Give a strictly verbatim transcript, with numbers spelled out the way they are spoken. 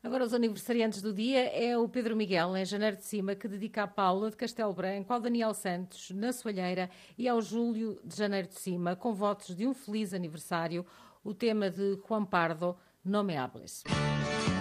Agora, os aniversariantes do dia é o Pedro Miguel, em Janeiro de Cima, que dedica à Paula de Castelo Branco, ao Daniel Santos, na Soalheira, e ao Júlio de Janeiro de Cima, com votos de um feliz aniversário, o tema de Juan Pardo, Não Me Hables.